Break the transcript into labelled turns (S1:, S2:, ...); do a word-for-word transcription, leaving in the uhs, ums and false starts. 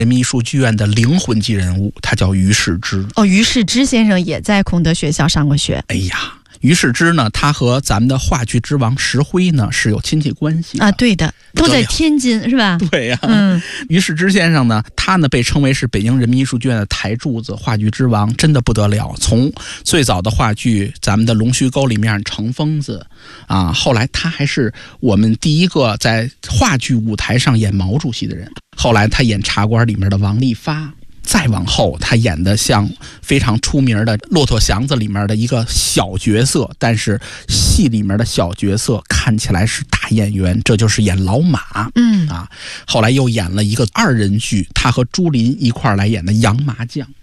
S1: 人民艺术剧院的灵魂级人物，他叫于世之。
S2: 哦，于世之先生也在孔德学校上过学。
S1: 哎呀，于世之呢，他和咱们的话剧之王石辉呢是有亲戚关系的
S2: 啊，对的，都在天津是吧？
S1: 对呀、啊，
S2: 嗯，
S1: 于世之先生呢，他呢被称为是北京人民艺术剧院的台柱子，话剧之王，真的不得了。从最早的话剧，咱们的《龙须沟》里面程疯子啊，后来他还是我们第一个在话剧舞台上演毛主席的人。后来他演茶馆里面的王利发。再往后，他演的像非常出名的《骆驼祥子》里面的一个小角色，但是戏里面的小角色看起来是大演员，这就是演老马。
S2: 嗯
S1: 啊，后来又演了一个二人剧，他和朱琳一块儿来演的《洋麻将》。